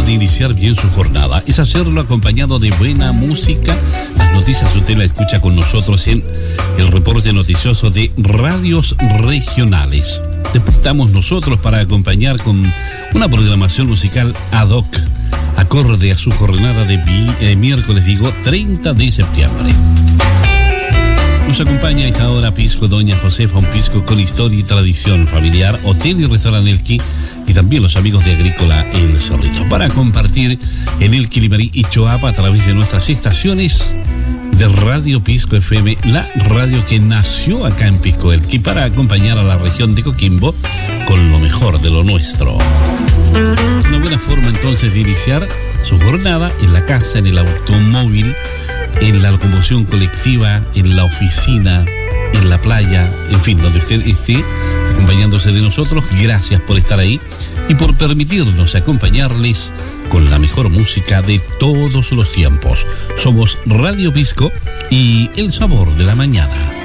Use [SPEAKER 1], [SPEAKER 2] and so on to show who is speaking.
[SPEAKER 1] de iniciar bien su jornada es hacerlo acompañado de buena música. Las noticias usted la escucha con nosotros en el reporte noticioso de Radios Regionales. Después estamos nosotros para acompañar con una programación musical ad hoc, acorde a su jornada de miércoles, 30 de septiembre. Nos acompaña a esta hora Pisco Doña Josefa, un pisco con historia y tradición familiar, hotel y restaurante Elqui, y también los amigos de Agrícola El Cerrito, para compartir en Elqui, Limarí y Choapa a través de nuestras estaciones de Radio Pisco FM, la radio que nació acá en Pisco Elqui para acompañar a la región de Coquimbo con lo mejor de lo nuestro. Una buena forma entonces de iniciar su jornada en la casa, en el automóvil, en la locomoción colectiva, en la oficina, en la playa, en fin, donde usted esté acompañándose de nosotros. Gracias por estar ahí y por permitirnos acompañarles con la mejor música de todos los tiempos. Somos Radio Pisco y el sabor de la mañana.